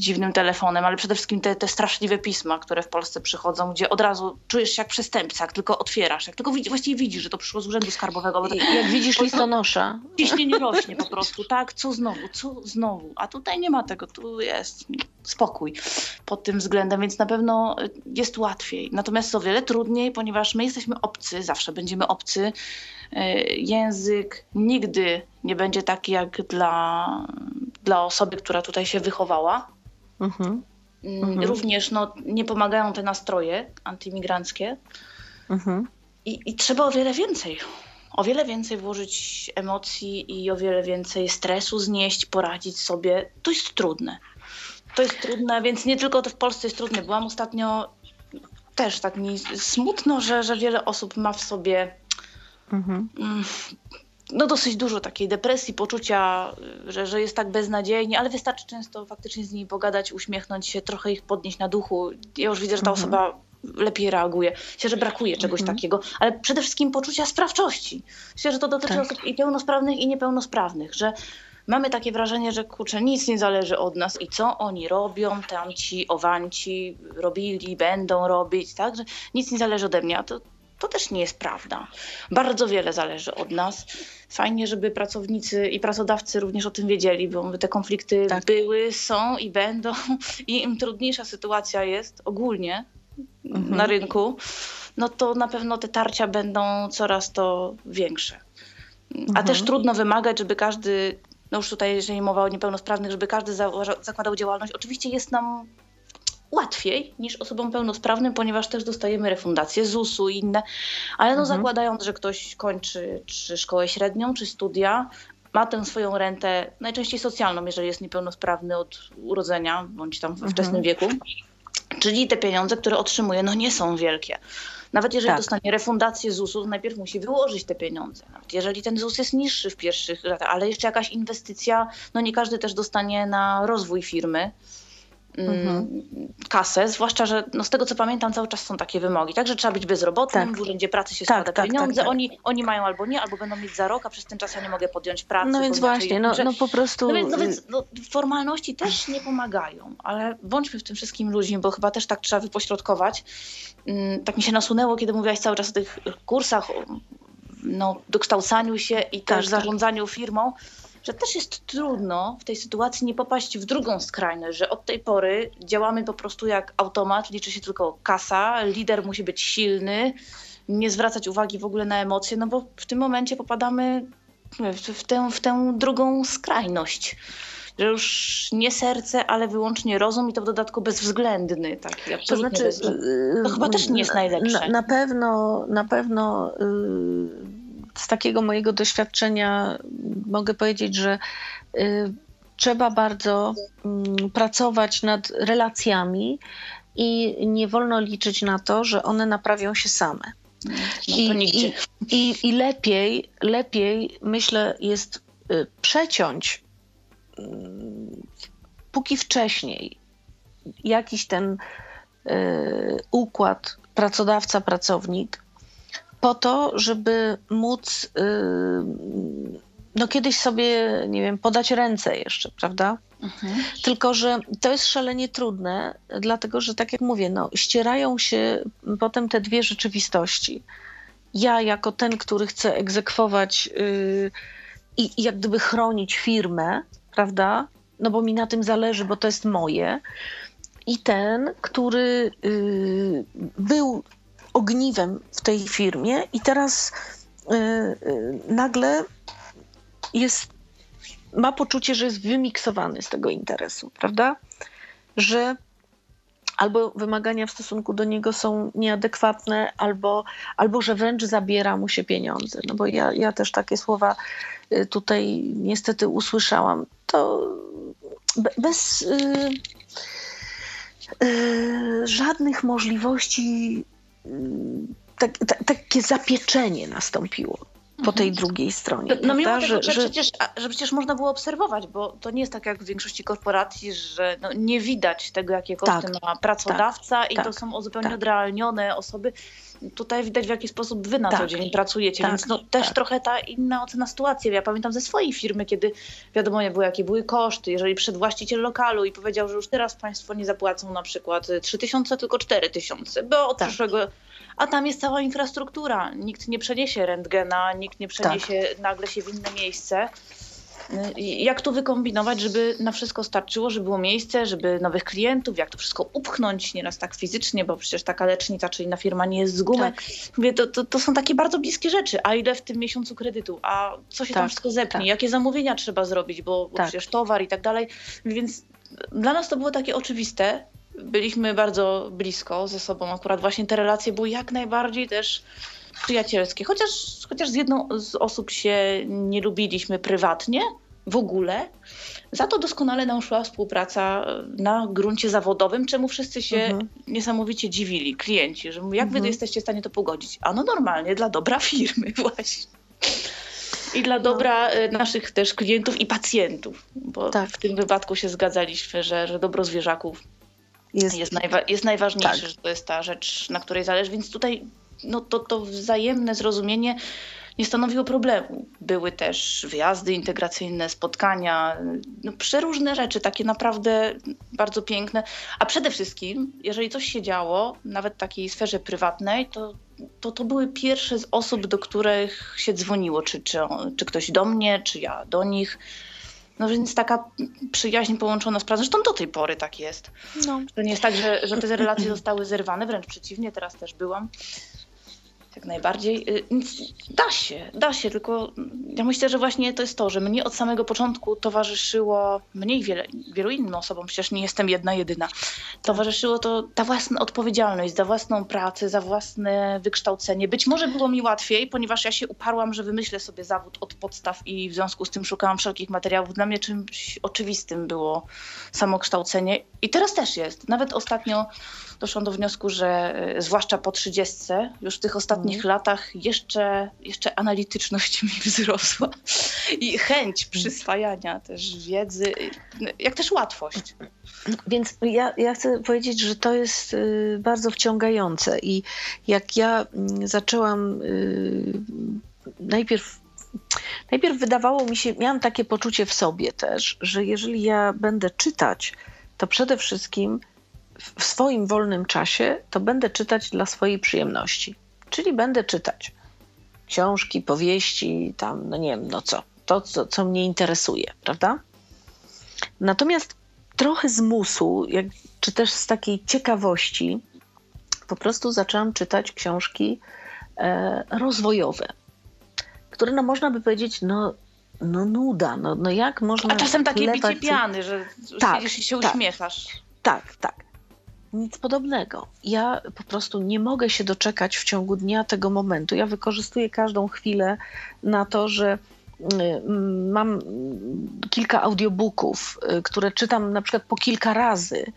dziwnym telefonem, ale przede wszystkim te straszliwe pisma, które w Polsce przychodzą, gdzie od razu czujesz się jak przestępca, jak tylko otwierasz, jak tylko właściwie widzisz, że to przyszło z urzędu skarbowego. Bo jak widzisz listonosza. Ciśnienie rośnie po prostu, tak? Co znowu? A tutaj nie ma tego, tu jest spokój pod tym względem, więc na pewno jest łatwiej. Natomiast o wiele trudniej, ponieważ my jesteśmy obcy, zawsze będziemy obcy. Język nigdy nie będzie taki jak dla osoby, która tutaj się wychowała. Również nie pomagają te nastroje antyimigranckie. I trzeba o wiele więcej włożyć emocji i o wiele więcej stresu znieść, poradzić sobie. To jest trudne, więc nie tylko to w Polsce jest trudne. Byłam ostatnio też tak mi smutno, że wiele osób ma w sobie dosyć dużo takiej depresji, poczucia, że jest tak beznadziejnie, ale wystarczy często faktycznie z nimi pogadać, uśmiechnąć się, trochę ich podnieść na duchu. Ja już widzę, że ta osoba lepiej reaguje. Myślę, że brakuje czegoś takiego, ale przede wszystkim poczucia sprawczości. Myślę, że to dotyczy osób i pełnosprawnych, i niepełnosprawnych, że mamy takie wrażenie, że kurczę, nic nie zależy od nas i co oni robią, tamci, owanci robili, będą robić, tak, że nic nie zależy ode mnie, a to też nie jest prawda. Bardzo wiele zależy od nas. Fajnie, żeby pracownicy i pracodawcy również o tym wiedzieli, bo te konflikty były, są i będą i im trudniejsza sytuacja jest ogólnie na rynku, no to na pewno te tarcia będą coraz to większe. A też trudno wymagać, żeby każdy, no już tutaj jeżeli mowa o niepełnosprawnych, żeby każdy zakładał działalność. Oczywiście jest nam łatwiej niż osobom pełnosprawnym, ponieważ też dostajemy refundacje ZUS-u i inne, ale zakładając, że ktoś kończy czy szkołę średnią, czy studia, ma tę swoją rentę, najczęściej socjalną, jeżeli jest niepełnosprawny od urodzenia, bądź tam we wczesnym wieku, czyli te pieniądze, które otrzymuje, no nie są wielkie. Nawet jeżeli dostanie refundację ZUS-u, to najpierw musi wyłożyć te pieniądze. Nawet jeżeli ten ZUS jest niższy w pierwszych latach, ale jeszcze jakaś inwestycja, no nie każdy też dostanie na rozwój firmy kasę, zwłaszcza, że z tego co pamiętam cały czas są takie wymogi, tak, że trzeba być bezrobotnym, w urzędzie pracy się składa pieniądze, Oni mają albo nie, albo będą mieć za rok, a przez ten czas ja nie mogę podjąć pracy. No więc właśnie, po prostu... więc formalności też nie pomagają, ale bądźmy w tym wszystkim ludźmi, bo chyba też tak trzeba wypośrodkować. Tak mi się nasunęło, kiedy mówiłaś cały czas o tych kursach, dokształcaniu się i też zarządzaniu firmą, że też jest trudno w tej sytuacji nie popaść w drugą skrajność, że od tej pory działamy po prostu jak automat, liczy się tylko kasa, lider musi być silny, nie zwracać uwagi w ogóle na emocje, no bo w tym momencie popadamy w tę drugą skrajność. Że już nie serce, ale wyłącznie rozum i to w dodatku bezwzględny. Taki, to znaczy, to chyba też nie jest najlepsze. Na pewno z takiego mojego doświadczenia mogę powiedzieć, że trzeba bardzo pracować nad relacjami i nie wolno liczyć na to, że one naprawią się same. I lepiej, myślę, jest przeciąć póki wcześniej jakiś ten układ pracodawca-pracownik po to, żeby móc kiedyś sobie, nie wiem, podać ręce jeszcze, prawda? Tylko że to jest szalenie trudne, dlatego że tak jak mówię, ścierają się potem te dwie rzeczywistości. Ja jako ten, który chce egzekwować i jak gdyby chronić firmę, prawda? No bo mi na tym zależy, bo to jest moje. I ten, który był ogniwem w tej firmie i teraz nagle ma poczucie, że jest wymiksowany z tego interesu, prawda? Że albo wymagania w stosunku do niego są nieadekwatne, albo że wręcz zabiera mu się pieniądze. No bo ja też takie słowa tutaj niestety usłyszałam. To bez żadnych możliwości takie zapieczenie nastąpiło po tej drugiej stronie. No mimo tego, że przecież można było obserwować, bo to nie jest tak jak w większości korporacji, że nie widać tego, jakie koszty ma pracodawca i to są zupełnie odrealnione osoby. tutaj widać, w jaki sposób wy na Tak. co dzień pracujecie, Tak, więc też tak. trochę ta inna ocena sytuacji. Ja pamiętam ze swojej firmy, kiedy wiadomo nie było, jakie były koszty. Jeżeli przyszedł właściciel lokalu i powiedział, że już teraz państwo nie zapłacą na przykład 3000, tylko 4000, bo od przyszłego... A tam jest cała infrastruktura. Nikt nie przeniesie rentgena, nikt nie przeniesie nagle się w inne miejsce. Jak to wykombinować, żeby na wszystko starczyło, żeby było miejsce, żeby nowych klientów, jak to wszystko upchnąć, nieraz tak fizycznie, bo przecież taka lecznica czy inna firma nie jest z gumy. Tak. Mówię, to są takie bardzo bliskie rzeczy. A ile w tym miesiącu kredytu? A co się tam wszystko zepnie? Jakie zamówienia trzeba zrobić? Bo przecież towar i tak dalej. Więc dla nas to było takie oczywiste. Byliśmy bardzo blisko ze sobą. Akurat właśnie te relacje były jak najbardziej też przyjacielskie. Chociaż z jedną z osób się nie lubiliśmy prywatnie w ogóle. Za to doskonale nam szła współpraca na gruncie zawodowym, czemu wszyscy się niesamowicie dziwili, klienci, że jak wy jesteście w stanie to pogodzić? A no normalnie, dla dobra firmy właśnie. I dla dobra naszych też klientów i pacjentów, bo w tym wypadku się zgadzaliśmy, że dobro zwierzaków jest najważniejsze, że to jest ta rzecz, na której zależy, więc tutaj to wzajemne zrozumienie nie stanowiło problemu. Były też wyjazdy integracyjne, spotkania, przeróżne rzeczy, takie naprawdę bardzo piękne. A przede wszystkim, jeżeli coś się działo, nawet w takiej sferze prywatnej, to były pierwsze z osób, do których się dzwoniło, czy ktoś do mnie, czy ja do nich. No więc taka przyjaźń połączona z pracą, zresztą do tej pory tak jest. To nie jest tak, że te relacje zostały zerwane, wręcz przeciwnie, teraz też byłam. Jak najbardziej. Da się, tylko ja myślę, że właśnie to jest to, że mnie od samego początku towarzyszyło, mnie i wielu innym osobom, przecież nie jestem jedyna, towarzyszyło to ta własna odpowiedzialność za własną pracę, za własne wykształcenie. Być może było mi łatwiej, ponieważ ja się uparłam, że wymyślę sobie zawód od podstaw i w związku z tym szukałam wszelkich materiałów. Dla mnie czymś oczywistym było samokształcenie i teraz też jest. Nawet ostatnio doszłam do wniosku, że zwłaszcza po 30, już w tych ostatnich latach jeszcze analityczność mi wzrosła i chęć przyswajania też wiedzy, jak też łatwość. Więc ja chcę powiedzieć, że to jest bardzo wciągające i jak ja zaczęłam najpierw wydawało mi się, miałam takie poczucie w sobie też, że jeżeli ja będę czytać, to przede wszystkim w swoim wolnym czasie to będę czytać dla swojej przyjemności. Czyli będę czytać książki, powieści, tam, nie wiem, co mnie interesuje, prawda? Natomiast trochę z musu, czy też z takiej ciekawości, po prostu zaczęłam czytać książki rozwojowe, które można by powiedzieć, nuda, jak można... A czasem takie bicie piany, że siedzisz i się uśmiechasz. Tak. Nic podobnego. Ja po prostu nie mogę się doczekać w ciągu dnia tego momentu. Ja wykorzystuję każdą chwilę na to, że mam kilka audiobooków, które czytam na przykład po kilka razy.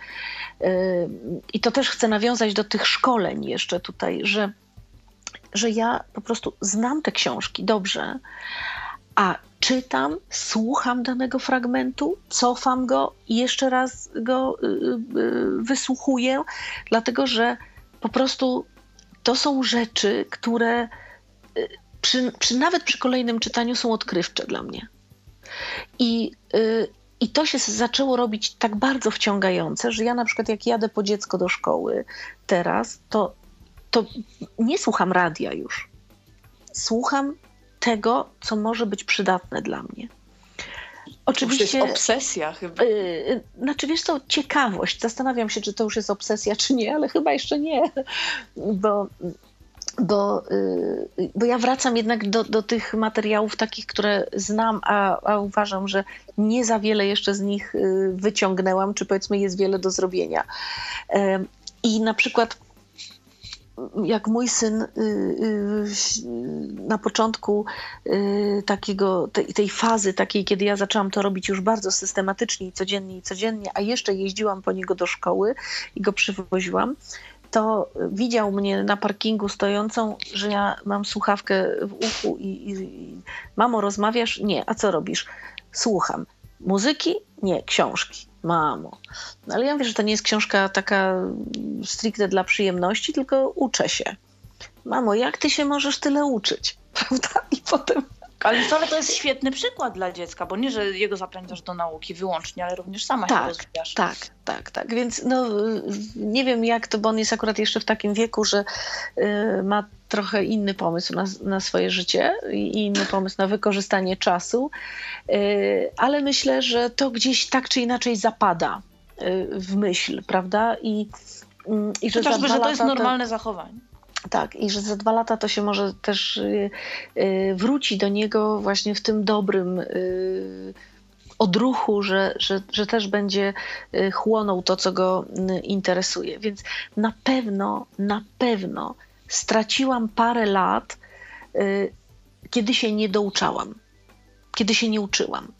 I to też chcę nawiązać do tych szkoleń jeszcze tutaj, że ja po prostu znam te książki dobrze, a czytam, słucham danego fragmentu, cofam go i jeszcze raz go wysłuchuję, dlatego że po prostu to są rzeczy, które nawet przy kolejnym czytaniu są odkrywcze dla mnie. I to się zaczęło robić tak bardzo wciągające, że ja na przykład jak jadę po dziecko do szkoły teraz, to nie słucham radia już. Słucham tego, co może być przydatne dla mnie. Oczywiście to jest obsesja chyba. Znaczy wiesz co, ciekawość. Zastanawiam się, czy to już jest obsesja, czy nie, ale chyba jeszcze nie. Bo ja wracam jednak do tych materiałów takich, które znam, a uważam, że nie za wiele jeszcze z nich wyciągnęłam, czy powiedzmy jest wiele do zrobienia. I na przykład jak mój syn na początku tej fazy takiej, kiedy ja zaczęłam to robić już bardzo systematycznie i codziennie, a jeszcze jeździłam po niego do szkoły i go przywoziłam, to widział mnie na parkingu stojącą, że ja mam słuchawkę w uchu i mamo, rozmawiasz? Nie. A co robisz? Słucham. Muzyki? Nie. Książki. Mamo. No ale ja mówię, że to nie jest książka taka stricte dla przyjemności, tylko uczę się. mamo, jak ty się możesz tyle uczyć? Prawda? I potem... Ale to jest świetny przykład dla dziecka, bo nie, że jego zapędzasz do nauki wyłącznie, ale również sama się rozwijasz. Tak. Więc nie wiem jak to, bo on jest akurat jeszcze w takim wieku, że ma trochę inny pomysł na swoje życie i inny pomysł na wykorzystanie czasu, ale myślę, że to gdzieś tak czy inaczej zapada w myśl, prawda? I że chociażby, że to jest normalne zachowanie. Tak, i że za 2 lata to się może też wróci do niego właśnie w tym dobrym odruchu, że też będzie chłonął to, co go interesuje. Więc na pewno straciłam parę lat, kiedy się nie douczałam, kiedy się nie uczyłam.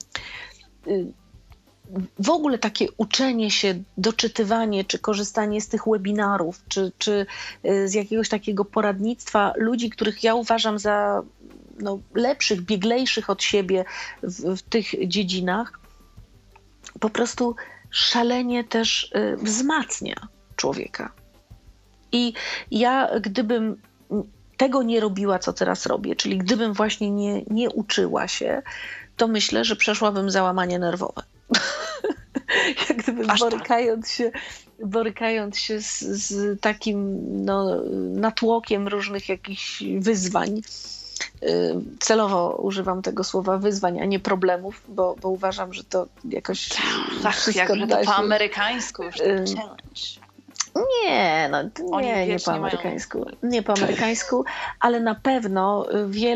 W ogóle takie uczenie się, doczytywanie, czy korzystanie z tych webinarów, czy z jakiegoś takiego poradnictwa ludzi, których ja uważam za lepszych, bieglejszych od siebie w tych dziedzinach, po prostu szalenie też wzmacnia człowieka. I ja, gdybym tego nie robiła, co teraz robię, czyli gdybym właśnie nie uczyła się, to myślę, że przeszłabym załamanie nerwowe. Jak gdyby borykając się z takim natłokiem różnych jakichś wyzwań. Celowo używam tego słowa wyzwań, a nie problemów, bo uważam, że to jakoś wszystko da się... po amerykańsku już challenge. Nie po amerykańsku. Nie po amerykańsku, ale na pewno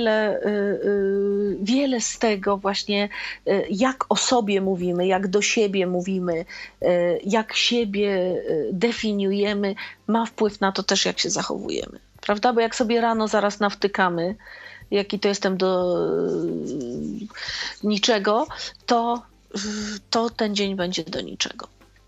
wiele z tego właśnie, jak o sobie mówimy, jak do siebie mówimy, jak siebie definiujemy, ma wpływ na to też, jak się zachowujemy. Prawda? Bo jak sobie rano zaraz nawtykamy, jaki to jestem do niczego, to ten dzień będzie do niczego.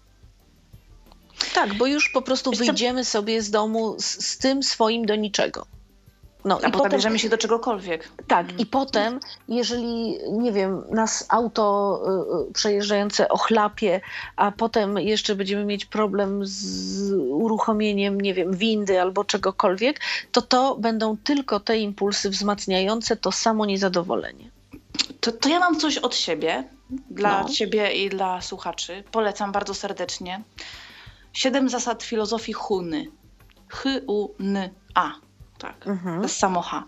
Tak, bo już po prostu wyjdziemy sobie z domu z tym swoim do niczego. I potem bierzemy się do czegokolwiek. Tak, i potem, jeżeli, nie wiem, nas auto przejeżdżające ochlapie, a potem jeszcze będziemy mieć problem z uruchomieniem, nie wiem, windy albo czegokolwiek, to będą tylko te impulsy wzmacniające to samo niezadowolenie. To ja mam coś od siebie, dla ciebie i dla słuchaczy. Polecam bardzo serdecznie. 7 zasad filozofii Huny. H-U-N-A. Tak, bez samo H.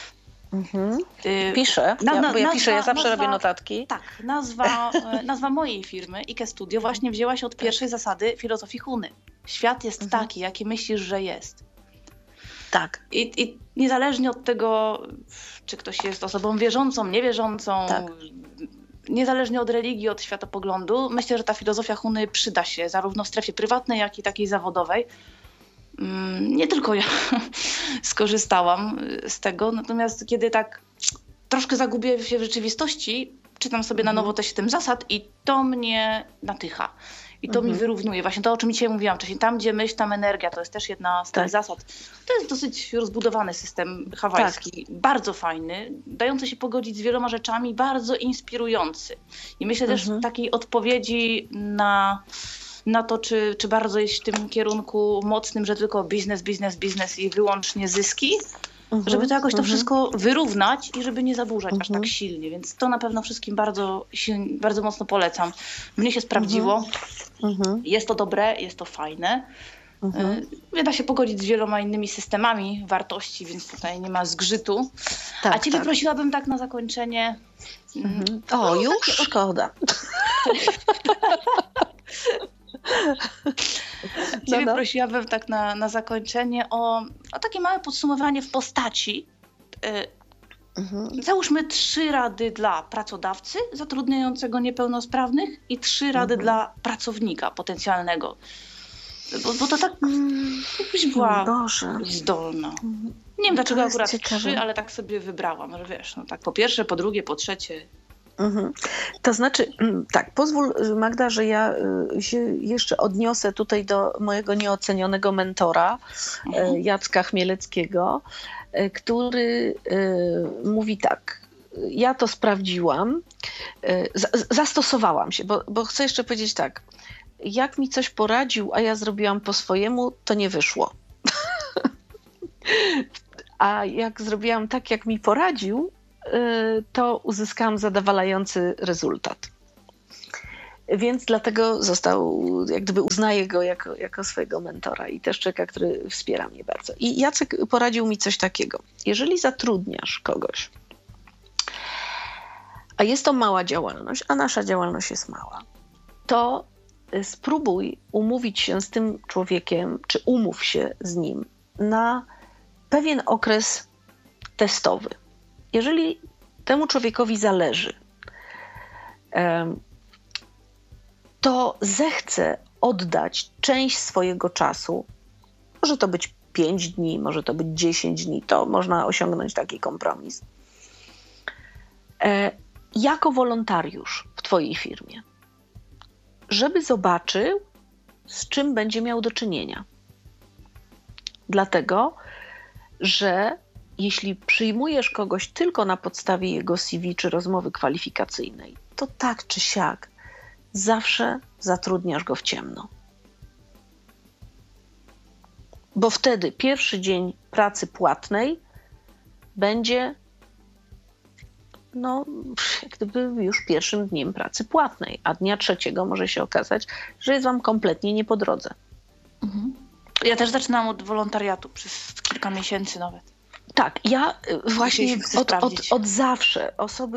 Piszę, ja zawsze robię notatki. Tak, nazwa mojej firmy, IKE Studio, właśnie wzięła się od pierwszej zasady filozofii Huny. Świat jest taki, jaki myślisz, że jest. Tak. I niezależnie od tego, czy ktoś jest osobą wierzącą, niewierzącą, niezależnie od religii, od światopoglądu, myślę, że ta filozofia Huny przyda się zarówno w strefie prywatnej, jak i takiej zawodowej. Nie tylko ja skorzystałam z tego, natomiast kiedy tak troszkę zagubię się w rzeczywistości, czytam sobie na nowo te 7 zasad i to mnie natycha. I to mi wyrównuje. Właśnie to, o czym dzisiaj mówiłam wcześniej. Tam, gdzie myśl, tam energia. To jest też jedna z tych zasad. To jest dosyć rozbudowany system hawajski. Bardzo fajny, dający się pogodzić z wieloma rzeczami, bardzo inspirujący. I myślę też takiej odpowiedzi na to, czy bardzo jest w tym kierunku mocnym, że tylko biznes i wyłącznie zyski, żeby to jakoś to wszystko wyrównać i żeby nie zaburzać aż tak silnie. Więc to na pewno wszystkim bardzo mocno polecam. Mnie się sprawdziło. Jest to dobre, jest to fajne. Da się pogodzić z wieloma innymi systemami wartości, więc tutaj nie ma zgrzytu. A ciebie prosiłabym tak na zakończenie... już? Szkoda. Ciebie prosiłabym tak na zakończenie o takie małe podsumowanie w postaci. Załóżmy 3 rady dla pracodawcy zatrudniającego niepełnosprawnych i 3 rady dla pracownika potencjalnego. Bo to tak jakbyś była zdolna. Nie wiem dlaczego akurat 3, ale tak sobie wybrałam, że wiesz, tak po pierwsze, po drugie, po trzecie. To znaczy, tak, pozwól Magda, że ja się jeszcze odniosę tutaj do mojego nieocenionego mentora, Jacka Chmieleckiego, który mówi tak, ja to sprawdziłam, zastosowałam się, bo chcę jeszcze powiedzieć tak, jak mi coś poradził, a ja zrobiłam po swojemu, to nie wyszło. A jak zrobiłam tak, jak mi poradził, to uzyskałam zadowalający rezultat. Więc dlatego jak gdyby uznaję go jako swojego mentora i też człowieka, który wspiera mnie bardzo. I Jacek poradził mi coś takiego. Jeżeli zatrudniasz kogoś, a jest to mała działalność, a nasza działalność jest mała, to spróbuj umówić się z tym człowiekiem, czy umów się z nim na pewien okres testowy. Jeżeli temu człowiekowi zależy, to zechce oddać część swojego czasu, może to być 5 dni, może to być 10 dni, to można osiągnąć taki kompromis, jako wolontariusz w twojej firmie, żeby zobaczył, z czym będzie miał do czynienia. Dlatego, że jeśli przyjmujesz kogoś tylko na podstawie jego CV czy rozmowy kwalifikacyjnej, to tak czy siak zawsze zatrudniasz go w ciemno. Bo wtedy pierwszy dzień pracy płatnej będzie jak gdyby już pierwszym dniem pracy płatnej, a dnia trzeciego może się okazać, że jest wam kompletnie nie po drodze. Mhm. Ja też zaczynam od wolontariatu przez kilka miesięcy nawet. Tak, ja właśnie od zawsze osoby,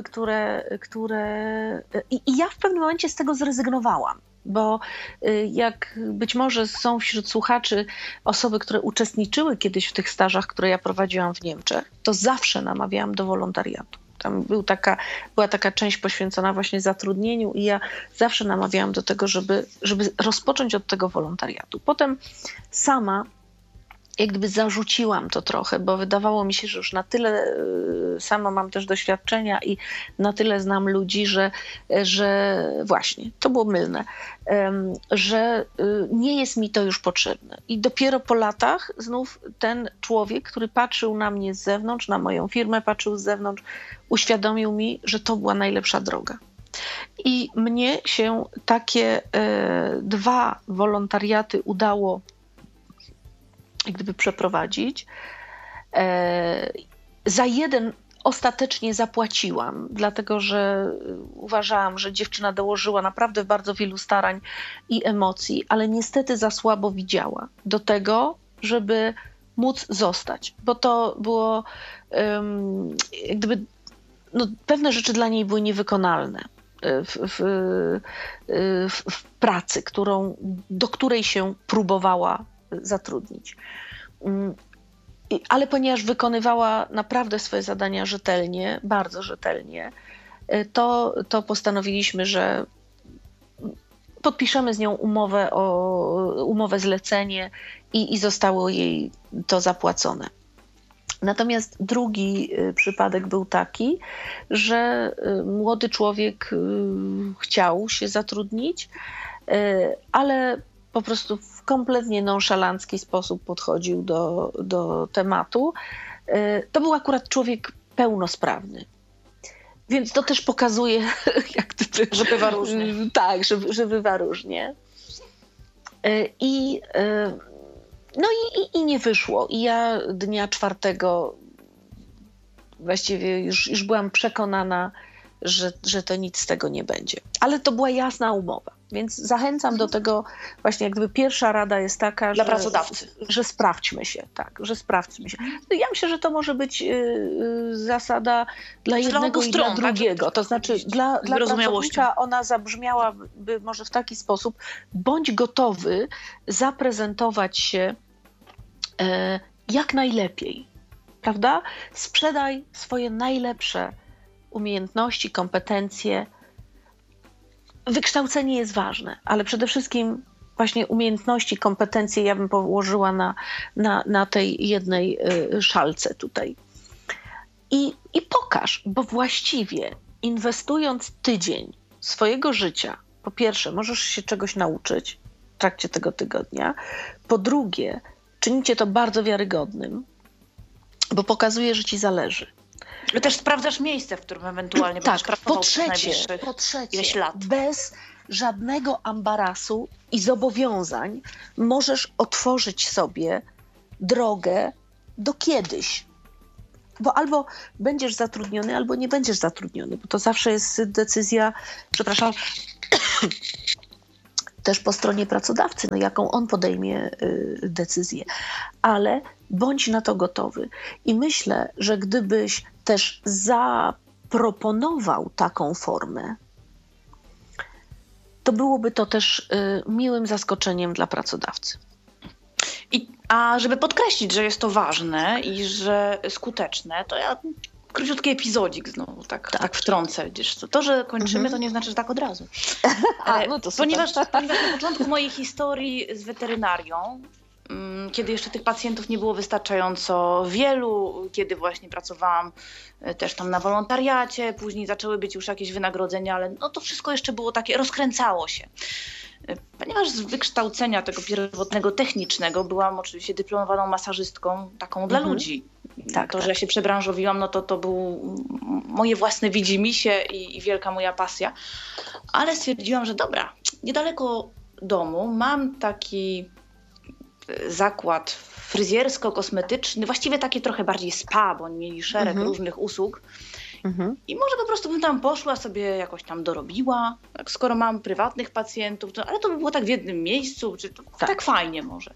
I ja w pewnym momencie z tego zrezygnowałam, bo jak być może są wśród słuchaczy osoby, które uczestniczyły kiedyś w tych stażach, które ja prowadziłam w Niemczech, to zawsze namawiałam do wolontariatu. Tam była taka część poświęcona właśnie zatrudnieniu i ja zawsze namawiałam do tego, żeby rozpocząć od tego wolontariatu. Potem sama jak gdyby zarzuciłam to trochę, bo wydawało mi się, że już na tyle sama mam też doświadczenia i na tyle znam ludzi, że właśnie, to było mylne, że nie jest mi to już potrzebne. I dopiero po latach znów ten człowiek, który patrzył na mnie z zewnątrz, na moją firmę patrzył z zewnątrz, uświadomił mi, że to była najlepsza droga. I mnie się takie 2 wolontariaty udało jak gdyby przeprowadzić. Za jeden ostatecznie zapłaciłam, dlatego że uważałam, że dziewczyna dołożyła naprawdę bardzo wielu starań i emocji, ale niestety za słabo widziała do tego, żeby móc zostać, bo to było jak gdyby pewne rzeczy dla niej były niewykonalne w pracy, do której się próbowała zatrudnić. Ale ponieważ wykonywała naprawdę swoje zadania rzetelnie, bardzo rzetelnie, to postanowiliśmy, że podpiszemy z nią umowę zlecenie i zostało jej to zapłacone. Natomiast drugi przypadek był taki, że młody człowiek chciał się zatrudnić, ale po prostu w kompletnie nonszalancki sposób podchodził do tematu. To był akurat człowiek pełnosprawny. Więc to też pokazuje, jak że bywa różnie. Tak, że bywa różnie. I nie wyszło. I ja dnia 4 właściwie już byłam przekonana, że to nic z tego nie będzie. Ale to była jasna umowa, więc zachęcam do tego właśnie jak gdyby pierwsza rada jest taka, dla pracodawcy, że sprawdźmy się, tak, że sprawdźmy się. Ja myślę, że to może być zasada dla jednego i dla drugiego, tak? To znaczy dla pracownika ona zabrzmiałaby może w taki sposób: bądź gotowy zaprezentować się jak najlepiej, prawda? Sprzedaj swoje najlepsze umiejętności, kompetencje. Wykształcenie jest ważne, ale przede wszystkim właśnie umiejętności, kompetencje ja bym położyła na tej jednej szalce tutaj. I pokaż, bo właściwie inwestując tydzień swojego życia, po pierwsze możesz się czegoś nauczyć w trakcie tego tygodnia, po drugie czynicie to bardzo wiarygodnym, bo pokazuje, że ci zależy. Też sprawdzasz miejsce, w którym ewentualnie będziesz pracował przez najbliższych ileś lat. Bez żadnego ambarasu i zobowiązań możesz otworzyć sobie drogę do kiedyś. Bo albo będziesz zatrudniony, albo nie będziesz zatrudniony, bo to zawsze jest decyzja, też po stronie pracodawcy, no jaką on podejmie decyzję. Ale bądź na to gotowy. I myślę, że gdybyś też zaproponował taką formę, to byłoby to też miłym zaskoczeniem dla pracodawcy. A żeby podkreślić, że jest to ważne i że skuteczne, to ja króciutki epizodzik znowu tak wtrącę. To, że kończymy, to nie znaczy, że tak od razu. No to ponieważ na początku mojej historii z weterynarią, kiedy jeszcze tych pacjentów nie było wystarczająco wielu, kiedy właśnie pracowałam też tam na wolontariacie, później zaczęły być już jakieś wynagrodzenia, ale no to wszystko jeszcze było takie, rozkręcało się. Ponieważ z wykształcenia tego pierwotnego technicznego byłam oczywiście dyplomowaną masażystką taką dla ludzi. Że ja się przebranżowiłam, no to był moje własne widzimisię i wielka moja pasja. Ale stwierdziłam, że dobra, niedaleko domu mam taki zakład fryzjersko-kosmetyczny, właściwie taki trochę bardziej spa, bo oni mieli szereg różnych usług. I może po prostu bym tam poszła, sobie jakoś tam dorobiła, skoro mam prywatnych pacjentów, ale to by było tak w jednym miejscu, czy tak fajnie może.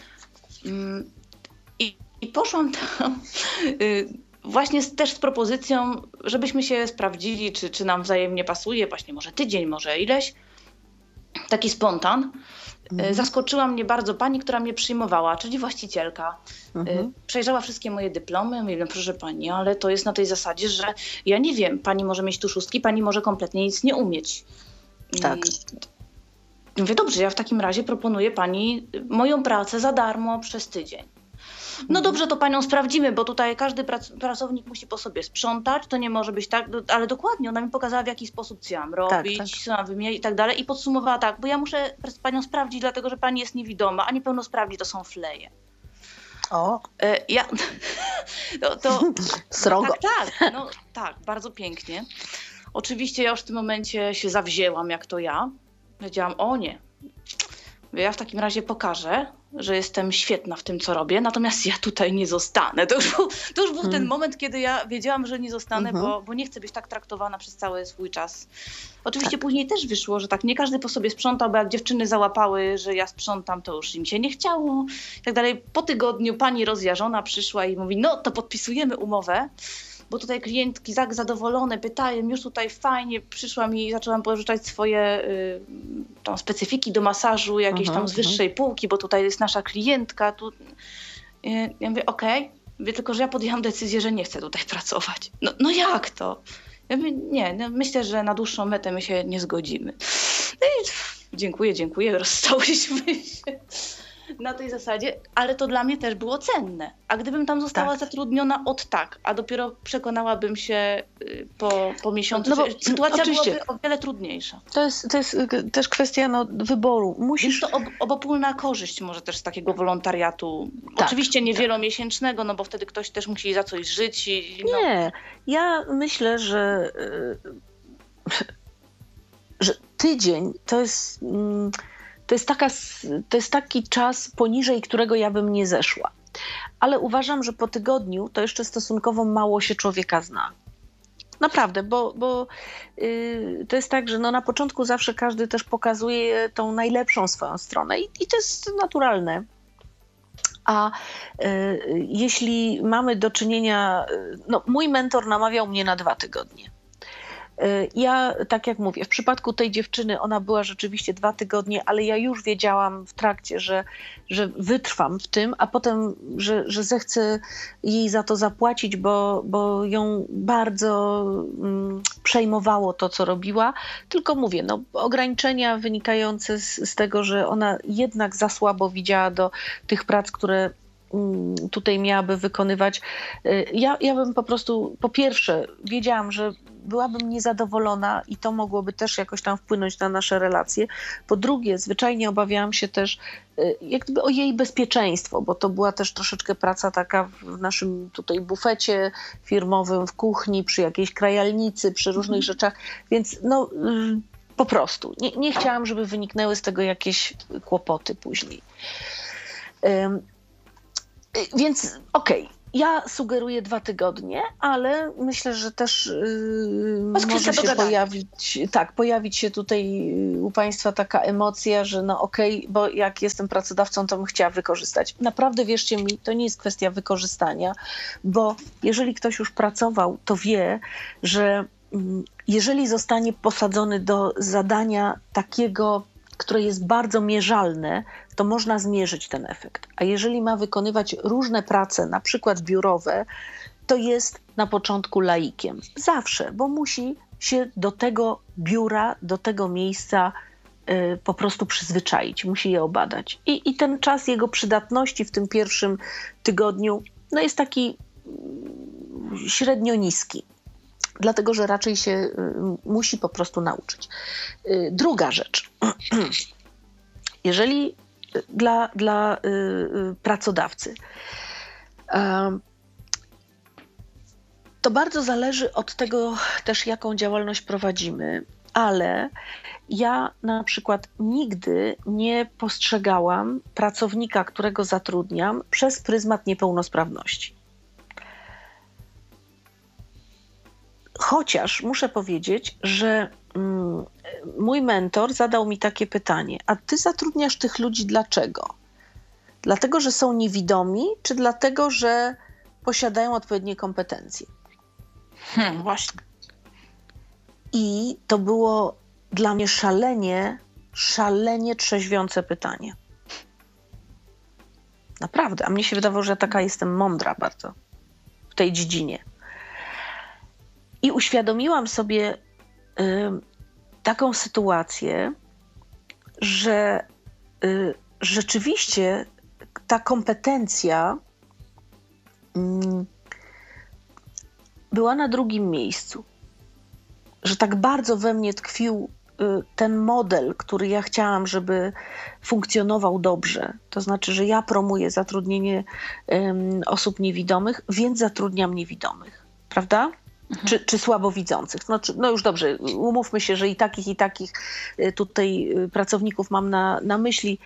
I poszłam tam właśnie też z propozycją, żebyśmy się sprawdzili, czy nam wzajemnie pasuje, właśnie może tydzień, może ileś. Taki spontan. Zaskoczyła mnie bardzo pani, która mnie przyjmowała, czyli właścicielka. Przejrzała wszystkie moje dyplomy. Mówię, no proszę pani, ale to jest na tej zasadzie, że ja nie wiem, pani może mieć tu szóstki, pani może kompletnie nic nie umieć. Tak. Mówię, dobrze, ja w takim razie proponuję pani moją pracę za darmo przez tydzień. No dobrze, to panią sprawdzimy, bo tutaj każdy pracownik musi po sobie sprzątać, to nie może być tak, ale dokładnie, ona mi pokazała, w jaki sposób co mam robić, co mam wymieniać i tak dalej i podsumowała tak, bo ja muszę panią sprawdzić, dlatego że pani jest niewidoma, a niepełnosprawni to są fleje. O! Srogo. Tak, bardzo pięknie. Oczywiście ja już w tym momencie się zawzięłam, jak to ja. Powiedziałam, o nie, ja w takim razie pokażę, że jestem świetna w tym, co robię, natomiast ja tutaj nie zostanę. To już był ten moment, kiedy ja wiedziałam, że nie zostanę, bo nie chcę być tak traktowana przez cały swój czas. Oczywiście później też wyszło, że tak nie każdy po sobie sprzątał, bo jak dziewczyny załapały, że ja sprzątam, to już im się nie chciało i tak dalej. Po tygodniu pani rozjarzona przyszła i mówi, no to podpisujemy umowę, bo tutaj klientki tak zadowolone pytają, już tutaj fajnie, przyszłam i zaczęłam pożyczać swoje tam specyfiki do masażu, jakieś tam z wyższej półki, bo tutaj jest nasza klientka. Ja mówię, okej. Mówię, tylko że ja podjęłam decyzję, że nie chcę tutaj pracować. No jak to? Ja mówię, nie, myślę, że na dłuższą metę my się nie zgodzimy. No i dziękuję, rozstałyśmy się na tej zasadzie, ale to dla mnie też było cenne. A gdybym tam została zatrudniona a dopiero przekonałabym się po miesiącu, że sytuacja byłaby o wiele trudniejsza. To jest też kwestia wyboru. Więc to obopólna korzyść może też z takiego wolontariatu. Oczywiście nie wielomiesięcznego, no bo wtedy ktoś też musi za coś żyć. Nie, ja myślę, że tydzień to jest taki czas, poniżej którego ja bym nie zeszła. Ale uważam, że po tygodniu to jeszcze stosunkowo mało się człowieka zna. Naprawdę, bo to jest tak, że na początku zawsze każdy też pokazuje tą najlepszą swoją stronę i to jest naturalne. A jeśli mamy do czynienia... mój mentor namawiał mnie na 2 tygodnie. Ja, tak jak mówię, w przypadku tej dziewczyny ona była rzeczywiście 2 tygodnie, ale ja już wiedziałam w trakcie, że wytrwam w tym, a potem, że zechcę jej za to zapłacić, bo ją bardzo przejmowało to, co robiła. Tylko mówię, ograniczenia wynikające z tego, że ona jednak za słabo widziała do tych prac, które tutaj miałaby wykonywać. Ja bym po prostu, po pierwsze, wiedziałam, że byłabym niezadowolona i to mogłoby też jakoś tam wpłynąć na nasze relacje. Po drugie, zwyczajnie obawiałam się też jak gdyby o jej bezpieczeństwo, bo to była też troszeczkę praca taka w naszym tutaj bufecie firmowym, w kuchni, przy jakiejś krajalnicy, przy różnych rzeczach, więc po prostu nie chciałam, żeby wyniknęły z tego jakieś kłopoty później. Więc okej. Ja sugeruję 2 tygodnie, ale myślę, że też może się pojawić się tutaj u Państwa taka emocja, że no okej, bo jak jestem pracodawcą, to bym chciała wykorzystać. Naprawdę wierzcie mi, to nie jest kwestia wykorzystania, bo jeżeli ktoś już pracował, to wie, że jeżeli zostanie posadzony do zadania takiego, które jest bardzo mierzalne, to można zmierzyć ten efekt. A jeżeli ma wykonywać różne prace, na przykład biurowe, to jest na początku laikiem. Zawsze, bo musi się do tego biura, do tego miejsca po prostu przyzwyczaić, musi je obadać. I ten czas jego przydatności w tym pierwszym tygodniu no jest taki średnio niski. Dlatego, że raczej się musi po prostu nauczyć. Druga rzecz. Jeżeli dla pracodawcy to bardzo zależy od tego też, jaką działalność prowadzimy, ale ja na przykład nigdy nie postrzegałam pracownika, którego zatrudniam, przez pryzmat niepełnosprawności. Chociaż muszę powiedzieć, że mój mentor zadał mi takie pytanie: a ty zatrudniasz tych ludzi dlaczego? Dlatego, że są niewidomi, czy dlatego, że posiadają odpowiednie kompetencje? Właśnie. I to było dla mnie szalenie trzeźwiące pytanie. Naprawdę, a mnie się wydawało, że ja taka jestem mądra bardzo w tej dziedzinie. I uświadomiłam sobie taką sytuację, że rzeczywiście ta kompetencja była na drugim miejscu. Że tak bardzo we mnie tkwił ten model, który ja chciałam, żeby funkcjonował dobrze. To znaczy, że ja promuję zatrudnienie osób niewidomych, więc zatrudniam niewidomych. Prawda? Czy słabowidzących. No już dobrze, umówmy się, że i takich tutaj pracowników mam na myśli,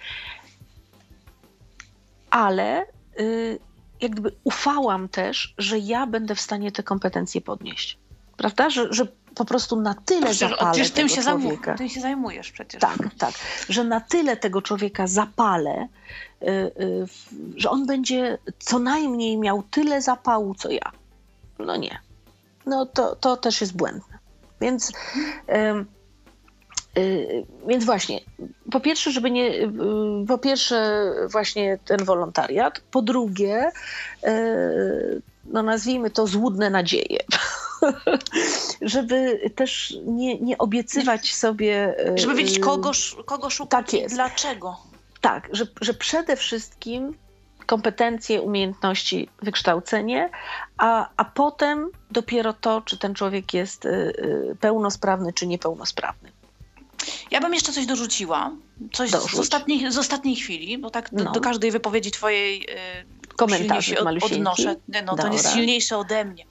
ale jak gdyby ufałam też, że ja będę w stanie te kompetencje podnieść. Prawda? Że po prostu na tyle zapalę tego człowieka. Tym się zajmujesz przecież. Tak. Że na tyle tego człowieka zapalę, że on będzie co najmniej miał tyle zapału, co ja. No nie. No to też jest błędne. Więc właśnie, po pierwsze właśnie ten wolontariat, po drugie, no nazwijmy to złudne nadzieje, żeby też nie obiecywać sobie... Żeby wiedzieć, kogo szukać tak i dlaczego. Tak, że przede wszystkim kompetencje, umiejętności, wykształcenie, a potem dopiero to, czy ten człowiek jest pełnosprawny, czy niepełnosprawny. Ja bym jeszcze coś dorzuciła, coś z ostatniej chwili, bo tak do każdej wypowiedzi twojej komentarzy się odnoszę. No, to jest silniejsze ode mnie.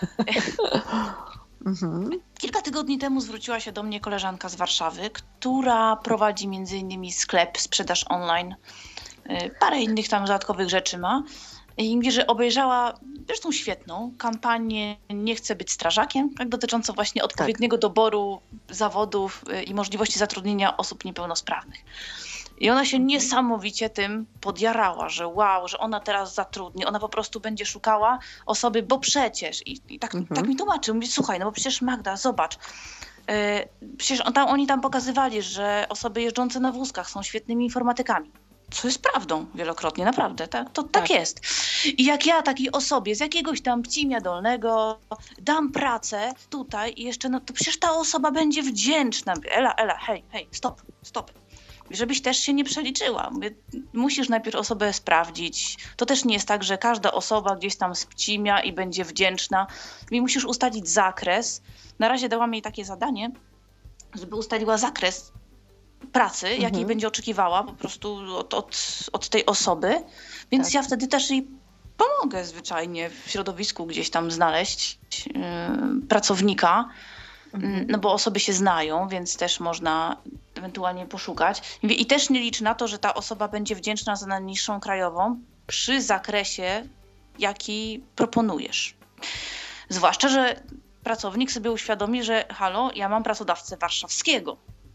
Kilka tygodni temu zwróciła się do mnie koleżanka z Warszawy, która prowadzi m.in. sklep, sprzedaż online, parę innych tam dodatkowych rzeczy ma. I mówi, że obejrzała zresztą świetną kampanię Nie chcę być strażakiem, tak, dotyczącą właśnie odpowiedniego doboru zawodów i możliwości zatrudnienia osób niepełnosprawnych. I ona się niesamowicie tym podjarała, że wow, że ona teraz zatrudni, ona po prostu będzie szukała osoby, bo przecież, i tak mi tłumaczył, mówi, słuchaj, no bo przecież Magda, zobacz, przecież oni tam pokazywali, że osoby jeżdżące na wózkach są świetnymi informatykami. Co jest prawdą wielokrotnie, naprawdę, tak jest. I jak ja takiej osobie z jakiegoś tam Pcimia Dolnego dam pracę tutaj i jeszcze, no to przecież ta osoba będzie wdzięczna. Ela, hej, stop. Żebyś też się nie przeliczyła. Mówię, musisz najpierw osobę sprawdzić. To też nie jest tak, że każda osoba gdzieś tam z Pcimia i będzie wdzięczna. I musisz ustalić zakres. Na razie dałam jej takie zadanie, żeby ustaliła zakres pracy, jakiej będzie oczekiwała po prostu od tej osoby. Więc ja wtedy też jej pomogę zwyczajnie w środowisku gdzieś tam znaleźć pracownika, no bo osoby się znają, więc też można ewentualnie poszukać. I też nie licz na to, że ta osoba będzie wdzięczna za najniższą krajową, przy zakresie, jaki proponujesz. Zwłaszcza, że pracownik sobie uświadomi, że halo, ja mam pracodawcę warszawskiego.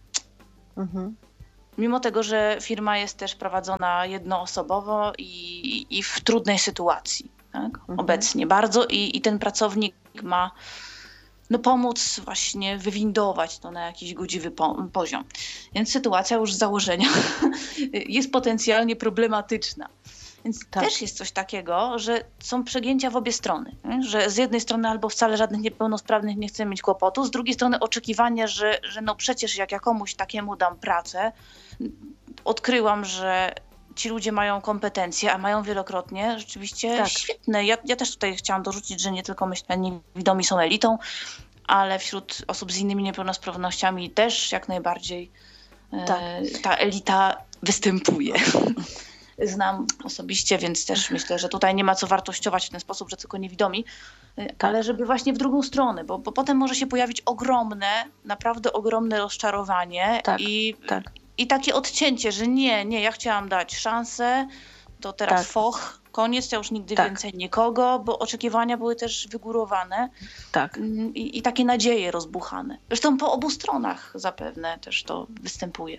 Mimo tego, że firma jest też prowadzona jednoosobowo i w trudnej sytuacji, tak? Obecnie bardzo i ten pracownik ma pomóc właśnie wywindować to na jakiś godziwy poziom. Więc sytuacja już z założenia jest potencjalnie problematyczna. Więc też jest coś takiego, że są przegięcia w obie strony. Nie? Że z jednej strony albo wcale żadnych niepełnosprawnych nie chcemy mieć kłopotu, z drugiej strony oczekiwanie, że przecież jak ja komuś takiemu dam pracę, odkryłam, że ci ludzie mają kompetencje, a mają wielokrotnie rzeczywiście świetne. Ja też tutaj chciałam dorzucić, że nie tylko myślę, niewidomi są elitą, ale wśród osób z innymi niepełnosprawnościami też jak najbardziej ta elita występuje. Znam osobiście, więc też myślę, że tutaj nie ma co wartościować w ten sposób, że tylko niewidomi, ale żeby właśnie w drugą stronę, bo potem może się pojawić naprawdę ogromne rozczarowanie i takie odcięcie, że nie, ja chciałam dać szansę, to teraz koniec, ja już nigdy więcej nikogo, bo oczekiwania były też wygórowane i takie nadzieje rozbuchane. Zresztą po obu stronach zapewne też to występuje.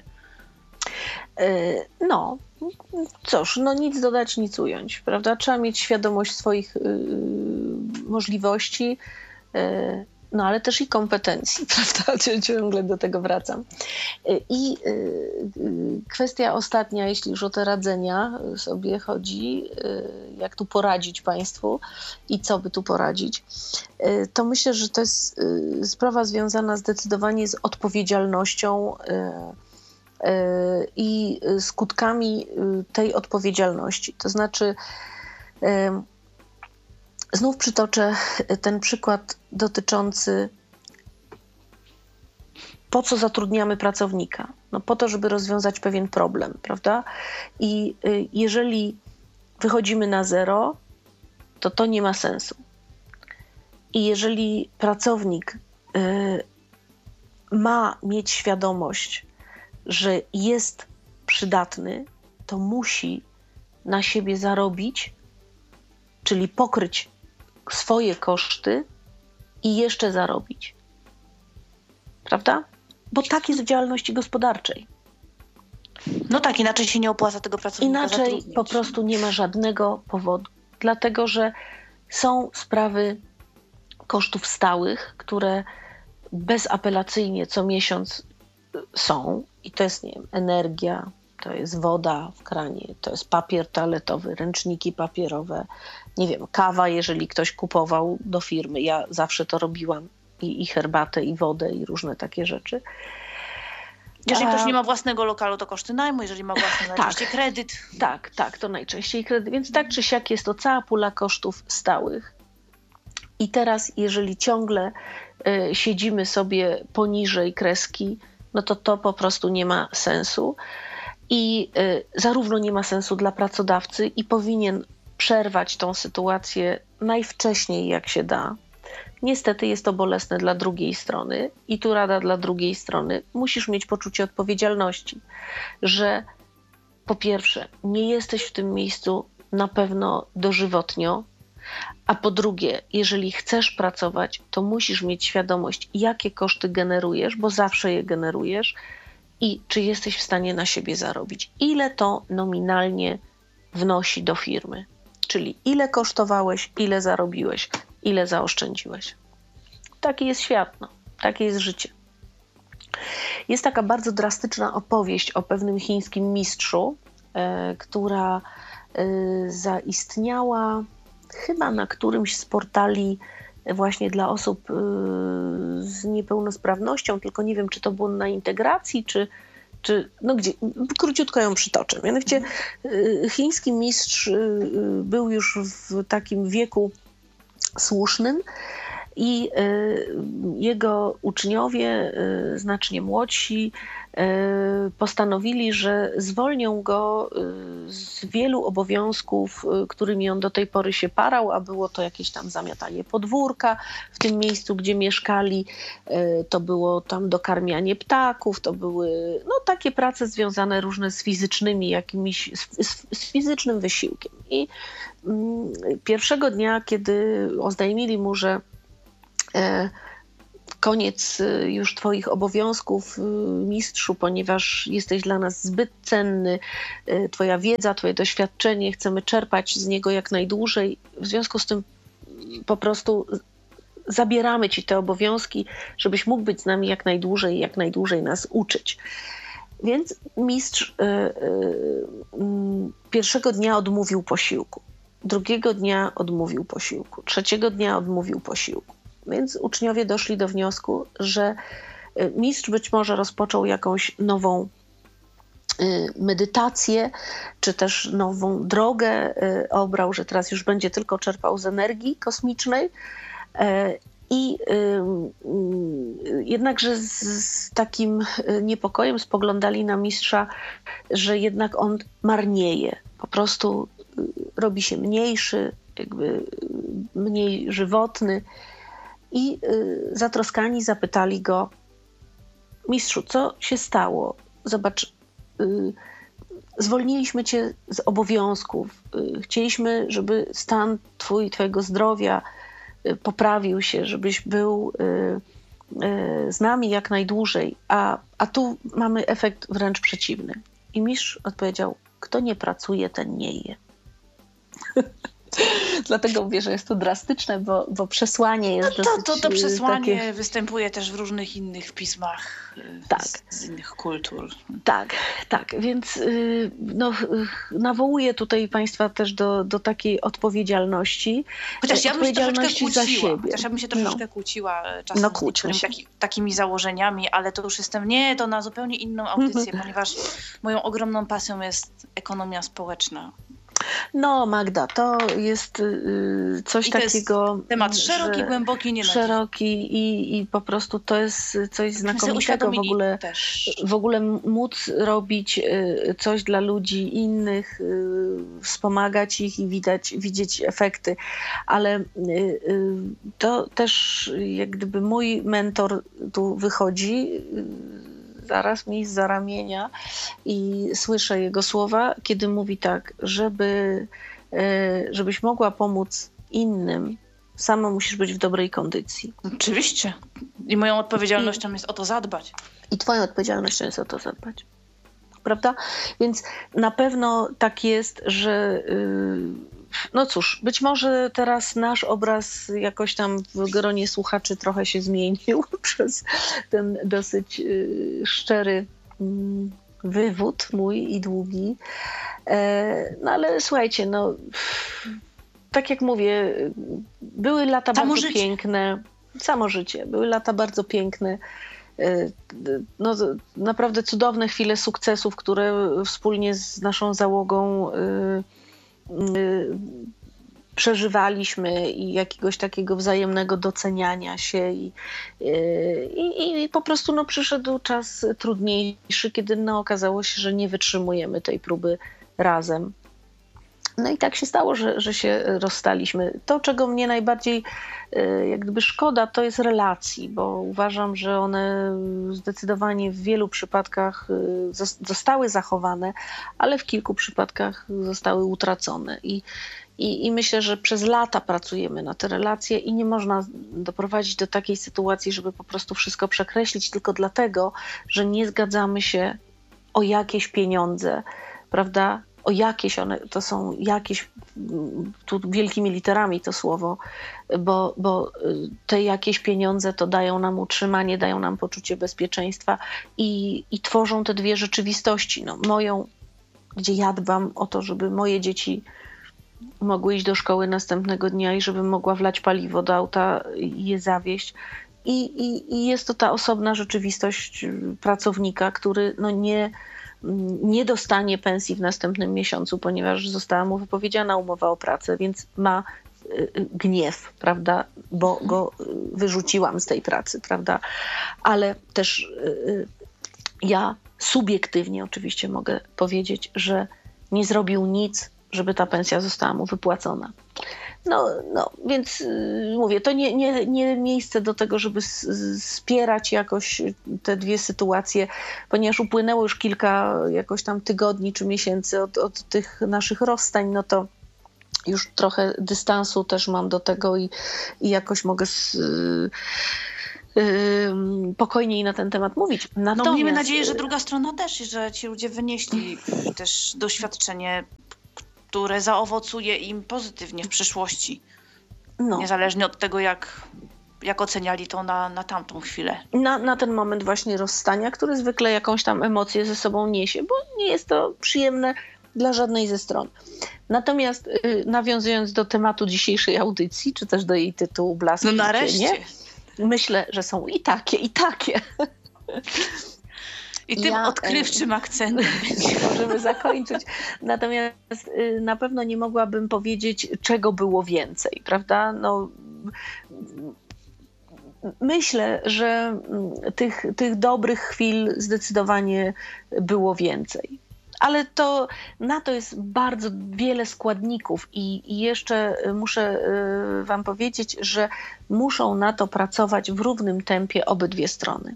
No, cóż, nic dodać, nic ująć, prawda? Trzeba mieć świadomość swoich możliwości, ale też i kompetencji, prawda? Ciągle do tego wracam. I kwestia ostatnia, jeśli już o te radzenia sobie chodzi, jak tu poradzić państwu i co by tu poradzić, to myślę, że to jest sprawa związana zdecydowanie z odpowiedzialnością i skutkami tej odpowiedzialności. To znaczy, znów przytoczę ten przykład dotyczący, po co zatrudniamy pracownika? Po to, żeby rozwiązać pewien problem, prawda? I jeżeli wychodzimy na zero, to nie ma sensu. I jeżeli pracownik ma mieć świadomość, że jest przydatny, to musi na siebie zarobić, czyli pokryć swoje koszty i jeszcze zarobić. Prawda? Bo tak jest w działalności gospodarczej. Inaczej się nie opłaca tego pracownika zatrudnić. Inaczej po prostu nie ma żadnego powodu. Dlatego, że są sprawy kosztów stałych, które bezapelacyjnie co miesiąc są i to jest, energia, to jest woda w kranie, to jest papier toaletowy, ręczniki papierowe, kawa, jeżeli ktoś kupował do firmy. Ja zawsze to robiłam i herbatę, i wodę, i różne takie rzeczy. Jeżeli ktoś nie ma własnego lokalu, to koszty najmu, jeżeli ma własny, najczęściej kredyt. Tak, to najczęściej kredyt, więc tak czy siak jest to cała pula kosztów stałych. I teraz, jeżeli ciągle siedzimy sobie poniżej kreski, to po prostu nie ma sensu i zarówno nie ma sensu dla pracodawcy i powinien przerwać tą sytuację najwcześniej jak się da. Niestety jest to bolesne dla drugiej strony i tu rada dla drugiej strony. Musisz mieć poczucie odpowiedzialności, że po pierwsze nie jesteś w tym miejscu na pewno dożywotnio, a po drugie, jeżeli chcesz pracować, to musisz mieć świadomość, jakie koszty generujesz, bo zawsze je generujesz i czy jesteś w stanie na siebie zarobić. Ile to nominalnie wnosi do firmy, czyli ile kosztowałeś, ile zarobiłeś, ile zaoszczędziłeś. Taki jest świat, takie jest życie. Jest taka bardzo drastyczna opowieść o pewnym chińskim mistrzu, która zaistniała chyba na którymś z portali właśnie dla osób z niepełnosprawnością, tylko nie wiem, czy to było na integracji, czy gdzie, króciutko ją przytoczę. Mianowicie chiński mistrz był już w takim wieku słusznym i jego uczniowie, znacznie młodsi, postanowili, że zwolnią go z wielu obowiązków, którymi on do tej pory się parał, a było to jakieś tam zamiatanie podwórka w tym miejscu, gdzie mieszkali, to było tam dokarmianie ptaków, to były takie prace związane różne z fizycznymi jakimiś, z fizycznym wysiłkiem. I pierwszego dnia, kiedy oznajmili mu, że koniec już twoich obowiązków, mistrzu, ponieważ jesteś dla nas zbyt cenny, twoja wiedza, twoje doświadczenie, chcemy czerpać z niego jak najdłużej. W związku z tym po prostu zabieramy ci te obowiązki, żebyś mógł być z nami jak najdłużej i jak najdłużej nas uczyć. Więc mistrz pierwszego dnia odmówił posiłku, drugiego dnia odmówił posiłku, trzeciego dnia odmówił posiłku. Więc uczniowie doszli do wniosku, że mistrz być może rozpoczął jakąś nową medytację, czy też nową drogę obrał, że teraz już będzie tylko czerpał z energii kosmicznej. I jednakże z takim niepokojem spoglądali na mistrza, że jednak on marnieje, po prostu robi się mniejszy, jakby mniej żywotny. I zatroskani zapytali go: mistrzu, co się stało? Zobacz, zwolniliśmy cię z obowiązków. Chcieliśmy, żeby stan twojego zdrowia poprawił się, żebyś był z nami jak najdłużej, a tu mamy efekt wręcz przeciwny. I mistrz odpowiedział: kto nie pracuje, ten nie je. Dlatego mówię, że jest to drastyczne, bo przesłanie jest to przesłanie takie... występuje też w różnych innych pismach z innych kultur. Tak. Więc nawołuję tutaj Państwa też do takiej odpowiedzialności. Chociaż ja bym się troszeczkę za siebie. Chociaż ja bym się troszeczkę kłóciła czasem z takimi założeniami, ale to już jestem to na zupełnie inną audycję, ponieważ moją ogromną pasją jest ekonomia społeczna. No, Magda, to jest coś takiego... Jest temat szeroki, głęboki, nie szeroki i po prostu to jest coś znakomitego w ogóle móc robić coś dla ludzi innych, wspomagać ich i widzieć efekty. Ale to też jak gdyby mój mentor tu wychodzi zaraz mi zza ramienia i słyszę jego słowa, kiedy mówi tak: żebyś mogła pomóc innym, sama musisz być w dobrej kondycji. Oczywiście. I moją odpowiedzialnością jest o to zadbać. I twoją odpowiedzialnością jest o to zadbać. Prawda? Więc na pewno tak jest, że no cóż, być może teraz nasz obraz jakoś tam w gronie słuchaczy trochę się zmienił przez ten dosyć szczery wywód mój i długi. No ale słuchajcie, tak jak mówię, były lata bardzo piękne. Samo życie. Były lata bardzo piękne. Naprawdę cudowne chwile sukcesów, które wspólnie z naszą załogą przeżywaliśmy i jakiegoś takiego wzajemnego doceniania się i po prostu przyszedł czas trudniejszy, kiedy okazało się, że nie wytrzymujemy tej próby razem. No i tak się stało, że się rozstaliśmy. To, czego mnie najbardziej jak gdyby szkoda, to jest relacji, bo uważam, że one zdecydowanie w wielu przypadkach zostały zachowane, ale w kilku przypadkach zostały utracone. I myślę, że przez lata pracujemy na te relacje i nie można doprowadzić do takiej sytuacji, żeby po prostu wszystko przekreślić tylko dlatego, że nie zgadzamy się o jakieś pieniądze, prawda? O jakieś, to są jakieś, tu wielkimi literami to słowo, bo te jakieś pieniądze to dają nam utrzymanie, dają nam poczucie bezpieczeństwa i tworzą te dwie rzeczywistości. Moją, gdzie ja dbam o to, żeby moje dzieci mogły iść do szkoły następnego dnia i żebym mogła wlać paliwo do auta i je zawieźć. I jest to ta osobna rzeczywistość pracownika, który nie dostanie pensji w następnym miesiącu, ponieważ została mu wypowiedziana umowa o pracę, więc ma gniew, prawda, bo go wyrzuciłam z tej pracy, prawda, ale też ja subiektywnie oczywiście mogę powiedzieć, że nie zrobił nic, żeby ta pensja została mu wypłacona. Więc mówię, to nie miejsce do tego, żeby spierać jakoś te dwie sytuacje, ponieważ upłynęło już kilka jakoś tam tygodni czy miesięcy od tych naszych rozstań, to już trochę dystansu też mam do tego i jakoś mogę spokojniej na ten temat mówić. No miejmy nadzieję, że druga strona też, że ci ludzie wynieśli też doświadczenie, które zaowocuje im pozytywnie w przyszłości. Niezależnie od tego, jak oceniali to na tamtą chwilę. Na ten moment właśnie rozstania, który zwykle jakąś tam emocję ze sobą niesie, bo nie jest to przyjemne dla żadnej ze stron. Natomiast nawiązując do tematu dzisiejszej audycji, czy też do jej tytułu Blask i nareszcie. Cienie, myślę, że są i takie, i takie. I tym odkrywczym akcentem możemy zakończyć. Natomiast na pewno nie mogłabym powiedzieć, czego było więcej, prawda? Myślę, że tych dobrych chwil zdecydowanie było więcej. Ale na to jest bardzo wiele składników i jeszcze muszę wam powiedzieć, że muszą na to pracować w równym tempie obydwie strony.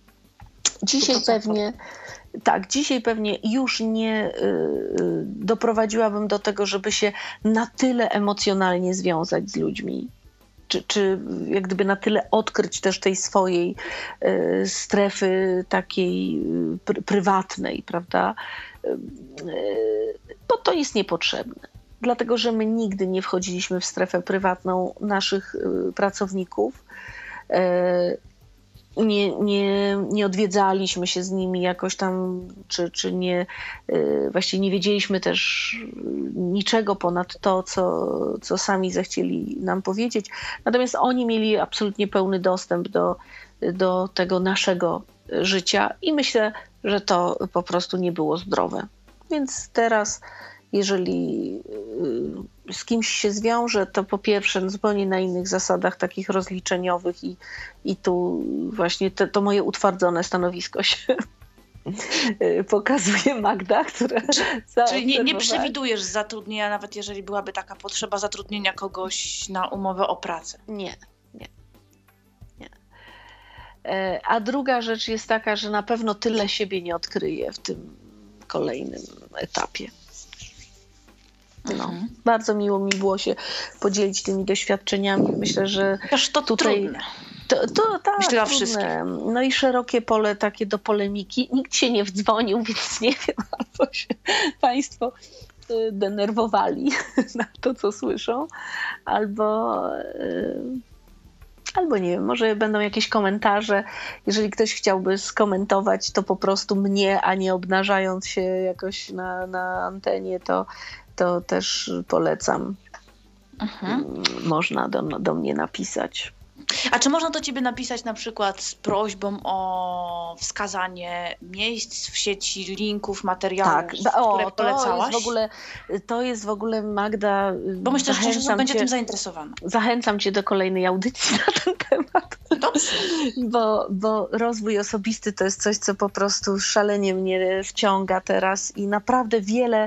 Dzisiaj pewnie już nie doprowadziłabym do tego, żeby się na tyle emocjonalnie związać z ludźmi. Czy jak gdyby na tyle odkryć też tej swojej strefy takiej prywatnej, prawda? Bo to jest niepotrzebne. Dlatego, że my nigdy nie wchodziliśmy w strefę prywatną naszych pracowników. Nie odwiedzaliśmy się z nimi jakoś tam, czy nie, właściwie nie wiedzieliśmy też niczego ponad to, co sami zechcieli nam powiedzieć. Natomiast oni mieli absolutnie pełny dostęp do tego naszego życia i myślę, że to po prostu nie było zdrowe. Więc teraz, jeżeli z kimś się zwiążę, to po pierwsze zupełnie na innych zasadach takich rozliczeniowych i tu właśnie to moje utwardzone stanowisko się pokazuje Magda, która Czyli nie przewidujesz zatrudnienia, nawet jeżeli byłaby taka potrzeba zatrudnienia kogoś na umowę o pracę? Nie. A druga rzecz jest taka, że na pewno tyle siebie nie odkryję w tym kolejnym etapie. Bardzo miło mi było się podzielić tymi doświadczeniami. Myślę, że to tutaj trudne. Tak, myślę dla wszystkich. No i szerokie pole takie do polemiki. Nikt się nie wdzwonił, więc nie wiem, albo się Państwo denerwowali na to, co słyszą, albo nie wiem, może będą jakieś komentarze. Jeżeli ktoś chciałby skomentować to po prostu mnie, a nie obnażając się jakoś na antenie, to też polecam. Można do mnie napisać. A czy można do ciebie napisać na przykład z prośbą o wskazanie miejsc w sieci, linków, materiałów, które polecałaś? To jest w ogóle, Magda... Bo myślę, że część osób będzie tym zainteresowana. Zachęcam cię do kolejnej audycji na ten temat. Dobrze. Bo rozwój osobisty to jest coś, co po prostu szalenie mnie wciąga teraz i naprawdę wiele...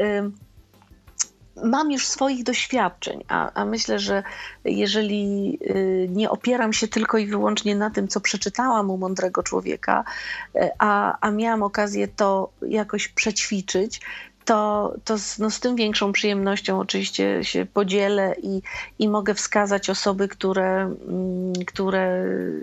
Mam już swoich doświadczeń, a myślę, że jeżeli nie opieram się tylko i wyłącznie na tym, co przeczytałam u mądrego człowieka, a miałam okazję to jakoś przećwiczyć, to z tym większą przyjemnością oczywiście się podzielę i mogę wskazać osoby, które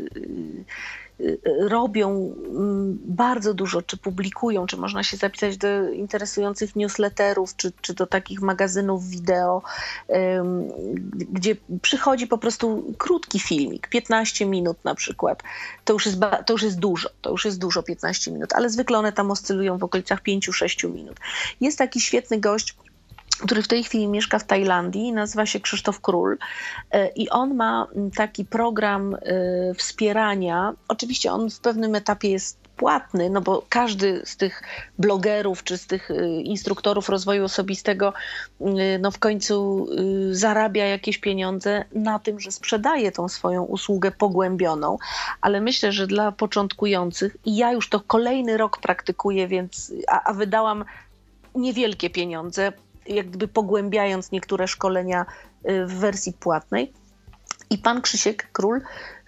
robią bardzo dużo, czy publikują, czy można się zapisać do interesujących newsletterów, czy do takich magazynów wideo, gdzie przychodzi po prostu krótki filmik, 15 minut na przykład. To już jest dużo 15 minut, ale zwykle one tam oscylują w okolicach 5-6 minut. Jest taki świetny gość, który w tej chwili mieszka w Tajlandii, nazywa się Krzysztof Król i on ma taki program wspierania. Oczywiście on w pewnym etapie jest płatny, no bo każdy z tych blogerów czy z tych instruktorów rozwoju osobistego no w końcu zarabia jakieś pieniądze na tym, że sprzedaje tą swoją usługę pogłębioną, ale myślę, że dla początkujących, i ja już to kolejny rok praktykuję, więc a wydałam niewielkie pieniądze, jak gdyby pogłębiając niektóre szkolenia w wersji płatnej. I pan Krzysiek Król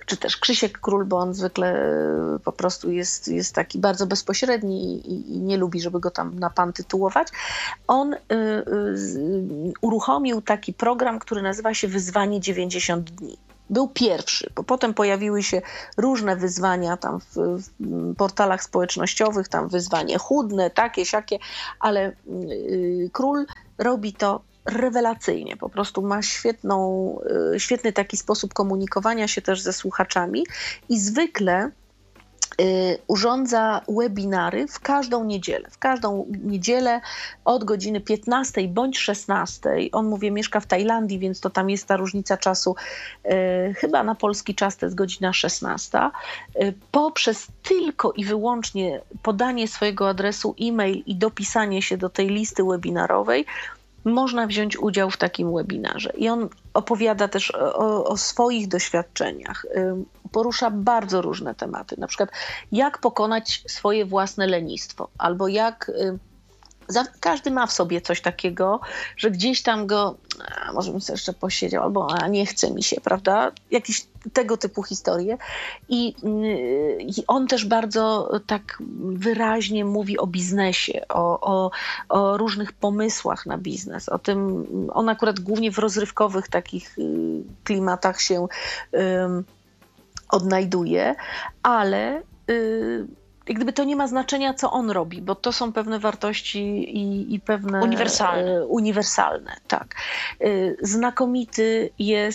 czy też Krzysiek Król, bo on zwykle po prostu jest taki bardzo bezpośredni i nie lubi, żeby go tam na pan tytułować. On uruchomił taki program, który nazywa się Wyzwanie 90 dni. Był pierwszy, bo potem pojawiły się różne wyzwania tam w portalach społecznościowych, tam wyzwanie chudne, takie, siakie, ale Król robi to rewelacyjnie. Po prostu ma świetny taki sposób komunikowania się też ze słuchaczami i zwykle urządza webinary w każdą niedzielę. W każdą niedzielę od godziny 15 bądź 16. On, mówię, mieszka w Tajlandii, więc to tam jest ta różnica czasu. Chyba na polski czas to jest godzina 16. Poprzez tylko i wyłącznie podanie swojego adresu e-mail i dopisanie się do tej listy webinarowej można wziąć udział w takim webinarze. I on opowiada też o swoich doświadczeniach. Porusza bardzo różne tematy, na przykład jak pokonać swoje własne lenistwo, albo jak... Każdy ma w sobie coś takiego, że gdzieś tam go, może bym sobie jeszcze posiedział, albo nie chce mi się, prawda? Jakieś tego typu historie. I on też bardzo tak wyraźnie mówi o biznesie, o różnych pomysłach na biznes. O tym, on akurat głównie w rozrywkowych takich klimatach się odnajduje, ale jak gdyby to nie ma znaczenia, co on robi, bo to są pewne wartości i pewne... Uniwersalne, tak. Znakomity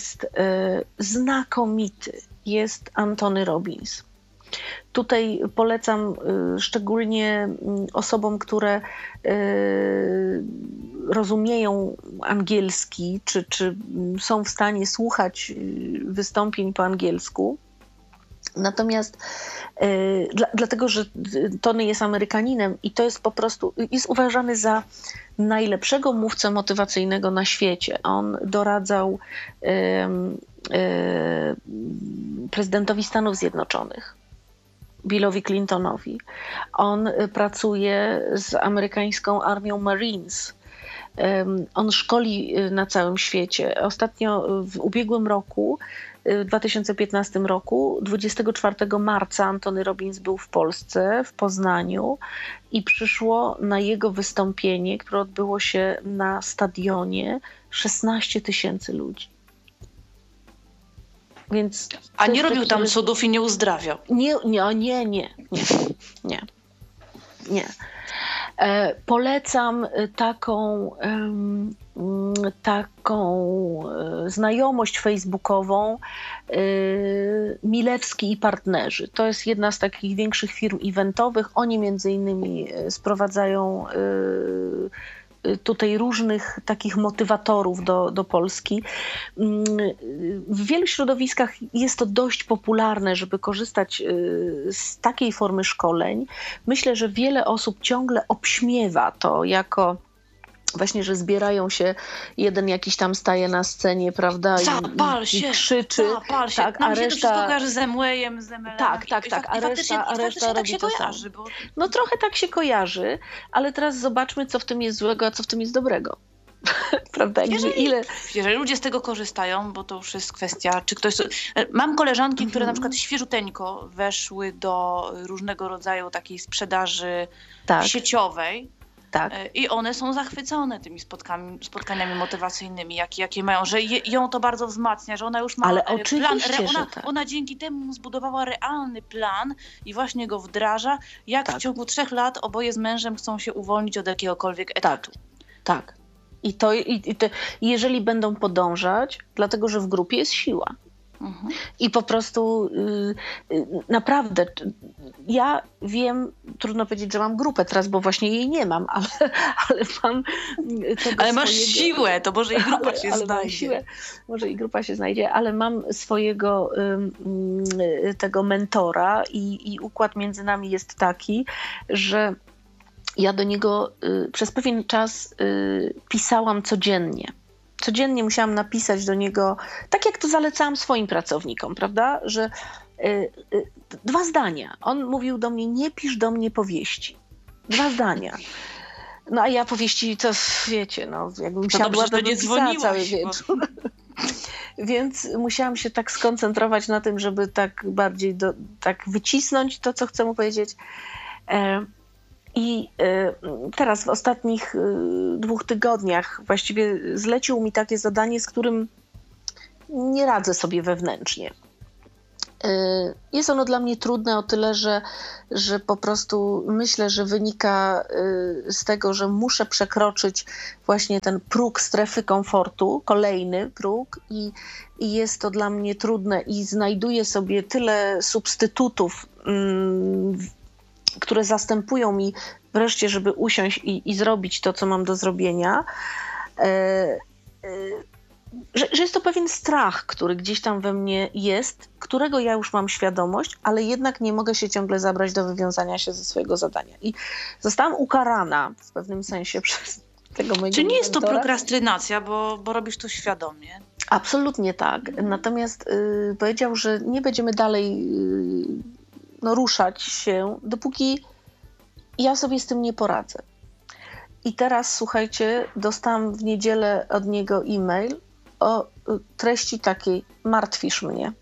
jest Anthony Robbins. Tutaj polecam szczególnie osobom, które rozumieją angielski, czy są w stanie słuchać wystąpień po angielsku. Natomiast dlatego, że Tony jest Amerykaninem i to jest po prostu, jest uważany za najlepszego mówcę motywacyjnego na świecie. On doradzał prezydentowi Stanów Zjednoczonych, Billowi Clintonowi. On pracuje z amerykańską armią Marines. On szkoli na całym świecie. Ostatnio w ubiegłym roku, w 2015 roku, 24 marca Anthony Robbins był w Polsce, w Poznaniu i przyszło na jego wystąpienie, które odbyło się na stadionie, 16 000 ludzi. Więc a nie robił tam cudów i nie uzdrawiał? Nie. Polecam taką znajomość facebookową Milewski i Partnerzy. To jest jedna z takich większych firm eventowych. Oni między innymi sprowadzają tutaj różnych takich motywatorów do Polski. W wielu środowiskach jest to dość popularne, żeby korzystać z takiej formy szkoleń. Myślę, że wiele osób ciągle obśmiewa to jako właśnie, że zbierają się, jeden jakiś tam staje na scenie, prawda, i krzyczy. Zapal się. Tak, nam się to wszystko kojarzy z Amwayem, z MLM. Tak, a reszta robi to samo. No trochę tak się kojarzy, ale teraz zobaczmy, co w tym jest złego, a co w tym jest dobrego. Prawda? Jeżeli ludzie z tego korzystają, bo to już jest kwestia, czy ktoś... Mam koleżanki, które na przykład świeżuteńko weszły do różnego rodzaju takiej sprzedaży sieciowej. Tak. I one są zachwycone tymi spotkaniami motywacyjnymi, jakie mają, że ją to bardzo wzmacnia, że ona już ma plan. Ona dzięki temu zbudowała realny plan i właśnie go wdraża, jak w ciągu 3 lat oboje z mężem chcą się uwolnić od jakiegokolwiek etatu. Tak. I jeżeli będą podążać, dlatego że w grupie jest siła. I po prostu naprawdę ja wiem, trudno powiedzieć, że mam grupę teraz, bo właśnie jej nie mam, ale mam Ale masz siłę, to może i grupa się znajdzie. Może i grupa się znajdzie, ale mam swojego tego mentora i układ między nami jest taki, że ja do niego przez pewien czas pisałam codziennie. Codziennie musiałam napisać do niego, tak jak to zalecałam swoim pracownikom, prawda, że 2 zdania. On mówił do mnie, nie pisz do mnie powieści. 2 zdania. No a ja powieści, to wiecie, no jakbym siadła, to nie dzwoniła cały wieczór. Więc musiałam się tak skoncentrować na tym, żeby tak bardziej tak wycisnąć to, co chcę mu powiedzieć. I teraz w ostatnich 2 tygodniach właściwie zlecił mi takie zadanie, z którym nie radzę sobie wewnętrznie. Jest ono dla mnie trudne o tyle, że po prostu myślę, że wynika z tego, że muszę przekroczyć właśnie ten próg strefy komfortu, kolejny próg i jest to dla mnie trudne i znajduję sobie tyle substytutów, które zastępują mi wreszcie, żeby usiąść i zrobić to, co mam do zrobienia, że jest to pewien strach, który gdzieś tam we mnie jest, którego ja już mam świadomość, ale jednak nie mogę się ciągle zabrać do wywiązania się ze swojego zadania. I zostałam ukarana w pewnym sensie przez tego mojego Czy nie jest to mentora. prokrastynacja, bo robisz to świadomie? Absolutnie tak. Natomiast powiedział, że nie będziemy dalej ruszać się, dopóki ja sobie z tym nie poradzę. I teraz, słuchajcie, dostałam w niedzielę od niego e-mail o treści takiej: martwisz mnie.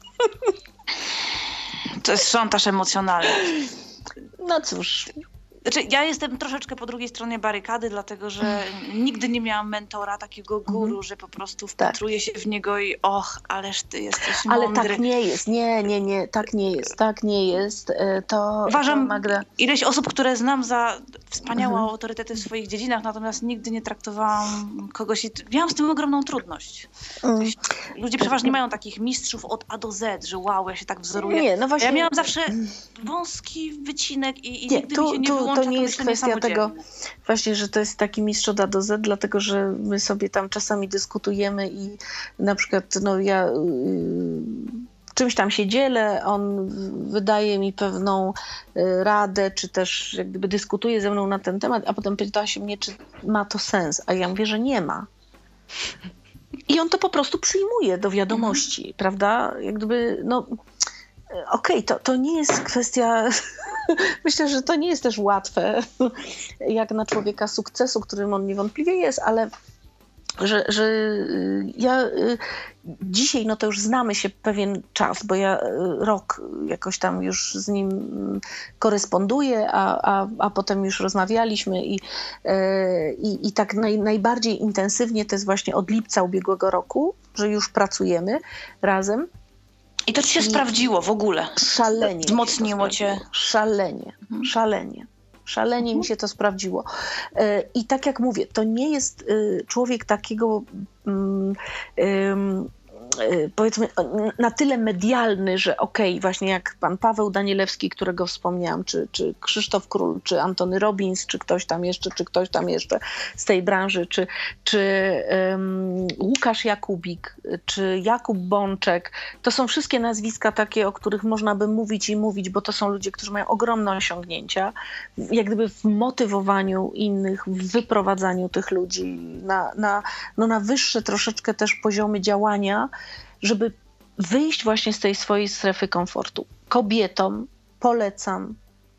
To jest szantaż emocjonalny. No cóż. Znaczy, ja jestem troszeczkę po drugiej stronie barykady, dlatego że nigdy nie miałam mentora, takiego guru, że po prostu wpatruję się w niego i ależ ty jesteś mądry. Ale tak nie jest. Nie, tak nie jest. To uważam, Magda... ileś osób, które znam za wspaniałe autorytety w swoich dziedzinach, natomiast nigdy nie traktowałam kogoś i miałam z tym ogromną trudność. Ludzie przeważnie mają takich mistrzów od A do Z, że wow, ja się tak wzoruję. Nie, no właśnie... Ja miałam zawsze wąski wycinek i nigdy mi się nie wyłączyło. To nie jest kwestia tego właśnie, że to jest taki mistrz od A do Z, dlatego że my sobie tam czasami dyskutujemy i na przykład ja czymś tam się dzielę, on wydaje mi pewną radę, czy też jak gdyby dyskutuje ze mną na ten temat, a potem pyta się mnie, czy ma to sens, a ja mówię, że nie ma. I on to po prostu przyjmuje do wiadomości, prawda? Jak gdyby, okej, to nie jest kwestia... Myślę, że to nie jest też łatwe, jak na człowieka sukcesu, którym on niewątpliwie jest, ale że ja dzisiaj, to już znamy się pewien czas, bo ja rok jakoś tam już z nim koresponduję, a potem już rozmawialiśmy i tak najbardziej intensywnie to jest właśnie od lipca ubiegłego roku, że już pracujemy razem. I to ci się sprawdziło w ogóle? Szalenie. Wzmocniło cię? Szalenie mi się to sprawdziło. I tak jak mówię, to nie jest człowiek takiego powiedzmy na tyle medialny, że właśnie jak pan Paweł Danielewski, którego wspomniałam, czy Krzysztof Król, czy Antony Robbins, czy ktoś tam jeszcze z tej branży, czy Łukasz Jakubik, czy Jakub Bączek. To są wszystkie nazwiska takie, o których można by mówić, bo to są ludzie, którzy mają ogromne osiągnięcia, jak gdyby w motywowaniu innych, w wyprowadzaniu tych ludzi na wyższe troszeczkę też poziomy działania, żeby wyjść właśnie z tej swojej strefy komfortu. Kobietom polecam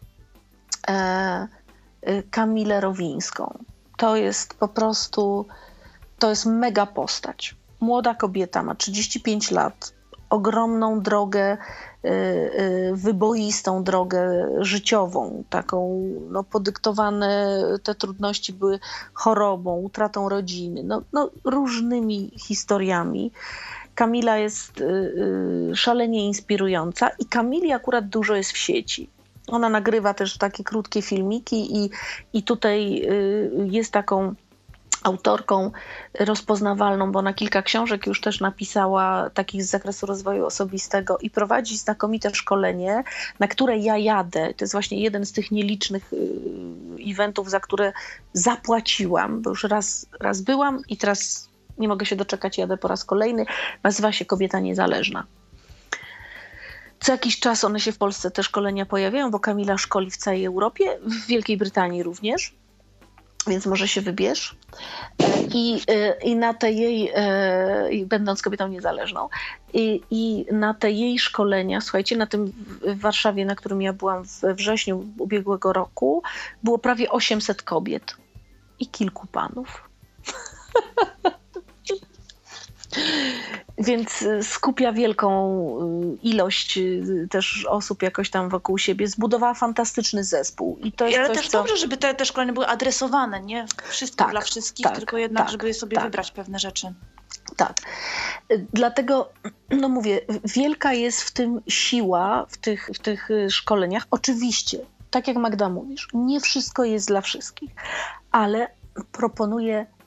Kamilę Rowińską. To jest po prostu, to jest mega postać. Młoda kobieta, ma 35 lat, ogromną drogę, wyboistą drogę życiową, taką, podyktowane te trudności były chorobą, utratą rodziny, różnymi historiami. Kamila jest szalenie inspirująca i Kamili akurat dużo jest w sieci. Ona nagrywa też takie krótkie filmiki i tutaj jest taką autorką rozpoznawalną, bo ona kilka książek już też napisała, takich z zakresu rozwoju osobistego i prowadzi znakomite szkolenie, na które ja jadę. To jest właśnie jeden z tych nielicznych eventów, za które zapłaciłam, bo już raz byłam i teraz nie mogę się doczekać, jadę po raz kolejny. Nazywa się Kobieta Niezależna. Co jakiś czas one się w Polsce te szkolenia pojawiają, bo Kamila szkoli w całej Europie, w Wielkiej Brytanii również. Więc może się wybierz. I na te jej, będąc kobietą niezależną, i na te jej szkolenia, słuchajcie, na tym w Warszawie, na którym ja byłam we wrześniu ubiegłego roku, było prawie 800 kobiet i kilku panów. Więc skupia wielką ilość też osób jakoś tam wokół siebie. Zbudowała fantastyczny zespół. I to jest ale coś, też dobrze, żeby te szkolenia były adresowane, nie wszystko dla wszystkich, tylko jednak, żeby sobie wybrać pewne rzeczy. Tak. Dlatego, no mówię, wielka jest w tym siła, w tych szkoleniach. Oczywiście, tak jak Magda mówisz, nie wszystko jest dla wszystkich, ale proponuję